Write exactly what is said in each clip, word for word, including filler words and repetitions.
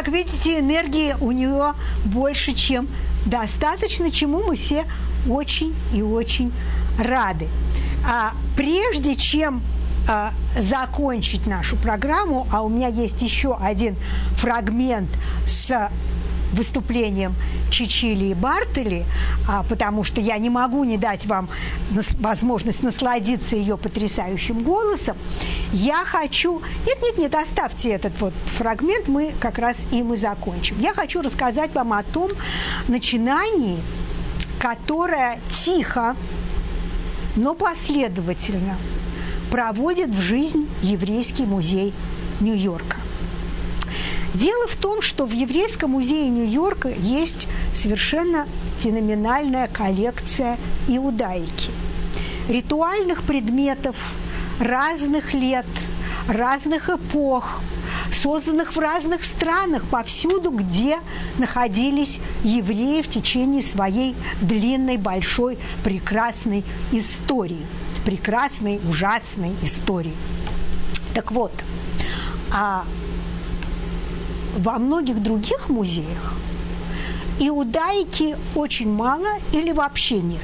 как видите, энергии у нее больше, чем достаточно, чему мы все очень и очень рады. А прежде чем а, закончить нашу программу, а у меня есть еще один фрагмент с выступлением Чичилии Бартели, а, потому что я не могу не дать вам нас, возможность насладиться ее потрясающим голосом, я хочу... Нет-нет-нет, оставьте этот вот фрагмент, мы как раз им и закончим. Я хочу рассказать вам о том начинании, которое тихо, но последовательно проводит в жизнь Еврейский музей Нью-Йорка. Дело в том, что в Еврейском музее Нью-Йорка есть совершенно феноменальная коллекция иудаики. Ритуальных предметов разных лет, разных эпох, созданных в разных странах, повсюду, где находились евреи в течение своей длинной, большой, прекрасной истории. Прекрасной, ужасной истории. Так вот, а во многих других музеях иудаики очень мало или вообще нет.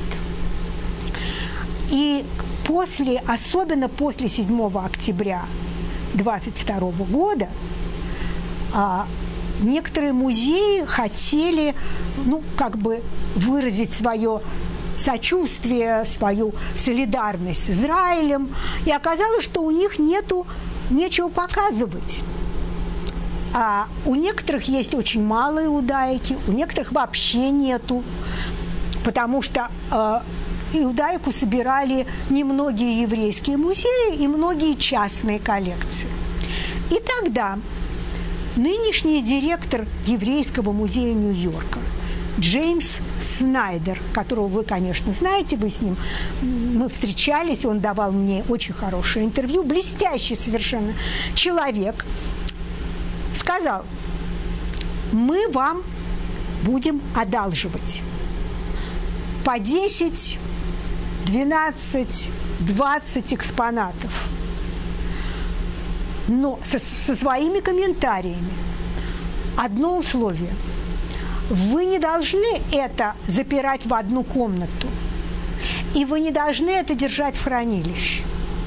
И после, особенно после седьмого октября двадцать второго года, а, некоторые музеи хотели, ну, как бы выразить свое сочувствие, свою солидарность с Израилем, и оказалось, что у них нету нечего показывать. А у некоторых есть очень мало иудаики, у некоторых вообще нету, потому что э, иудаику собирали немногие еврейские музеи и многие частные коллекции. И тогда нынешний директор Еврейского музея Нью-Йорка Джеймс Снайдер, которого вы, конечно, знаете, вы с ним, мы встречались, он давал мне очень хорошее интервью, блестящий совершенно человек, сказал: мы вам будем одалживать по десять, двенадцать, двадцать экспонатов, но со, со своими комментариями. Одно условие: вы не должны это запирать в одну комнату, и вы не должны это держать в хранилище.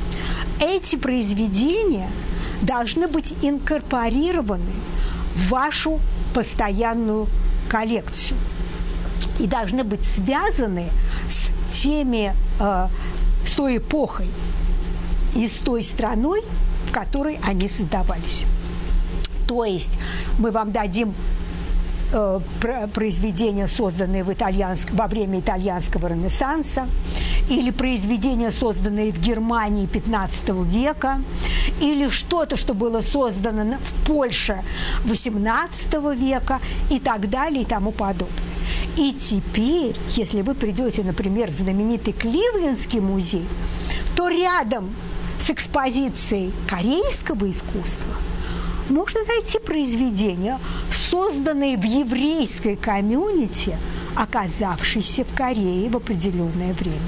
Эти произведения должны быть инкорпорированы в вашу постоянную коллекцию и должны быть связаны с теми, э, с той эпохой и с той страной, в которой они создавались. То есть мы вам дадим э, произведения, созданные в итальянск... во время итальянского Ренессанса, или произведения, созданные в Германии пятнадцатого века, или что-то, что было создано в Польше восемнадцатого века, и так далее, и тому подобное. И теперь, если вы придете, например, в знаменитый Кливлендский музей, то рядом с экспозицией корейского искусства можно найти произведения, созданные в еврейской комьюнити, оказавшиеся в Корее в определенное время.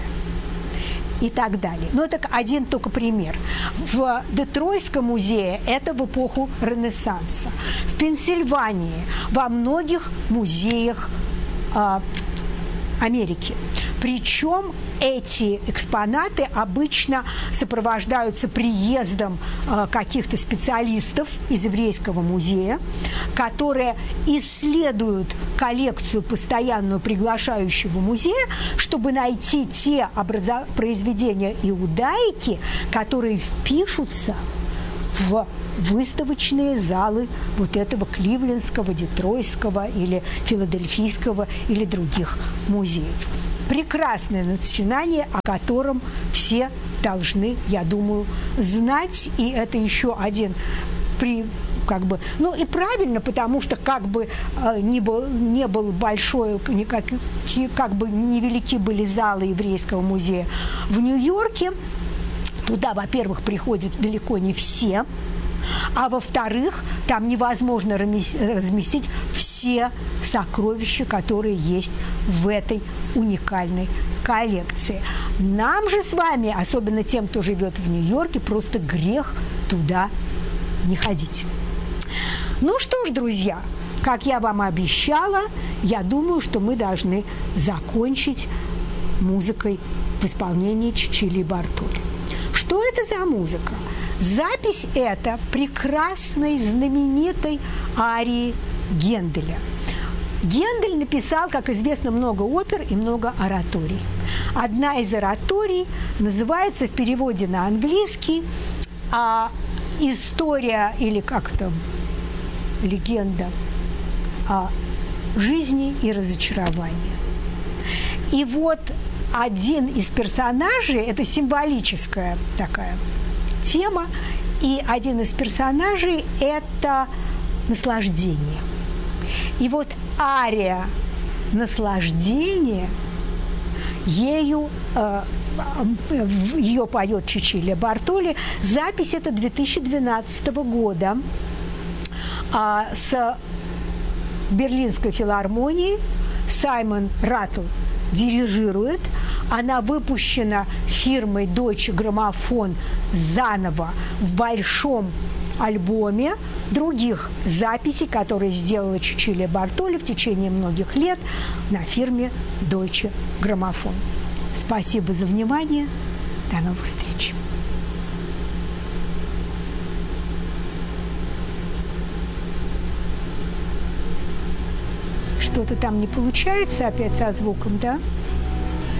И так далее. Но это один только пример. В Детройтском музее это в эпоху Ренессанса. В Пенсильвании, во многих музеях э, Америки. Причем эти экспонаты обычно сопровождаются приездом э, каких-то специалистов из еврейского музея, которые исследуют коллекцию постоянную приглашающего музея, чтобы найти те образа- произведения иудаики, которые впишутся в выставочные залы вот этого Кливлендского, Детройтского или Филадельфийского или других музеев. Прекрасное начинание, о котором все должны, я думаю, знать. И это еще один при, как бы, ну и правильно, потому что как бы э, не был, не был большой, никак, как бы невелики были залы еврейского музея в Нью-Йорке, туда, во-первых, приходят далеко не все, а во-вторых, там невозможно разместить все сокровища, которые есть в этой уникальной коллекции. Нам же с вами, особенно тем, кто живет в Нью-Йорке, просто грех туда не ходить. Ну что ж, друзья, как я вам обещала, я думаю, что мы должны закончить музыкой в исполнении Чичило и Бартолли. Что это за музыка? Запись эта прекрасной, знаменитой арии Генделя. Гендель написал, как известно, много опер и много ораторий. Одна из ораторий называется в переводе на английский а, «История» или как-то легенда о жизни и разочаровании. И вот один из персонажей, это символическая такая тема, и один из персонажей – это наслаждение. И вот ария наслаждения, ею, э, ее поет Чичило Бартолли. Запись это две тысячи двенадцатого года а, с Берлинской филармонией. Саймон Раттл дирижирует. Она выпущена фирмой Deutsche Grammophon заново в большом альбоме других записей, которые сделала Чичило Бартолли в течение многих лет на фирме Deutsche Grammophon. Спасибо за внимание. До новых встреч. Что-то там не получается опять со звуком, да?